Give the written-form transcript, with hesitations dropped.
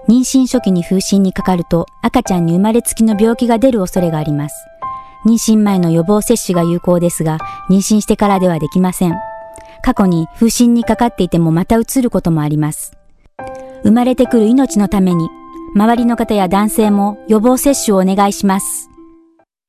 妊娠初期に風疹にかかると赤ちゃんに生まれつきの病気が出る恐れがあります。妊娠前の予防接種が有効ですが、妊娠してからではできません。過去に風疹にかかっていてもまたうつることもあります。生まれてくる命のために、周りの方や男性も予防接種をお願いします。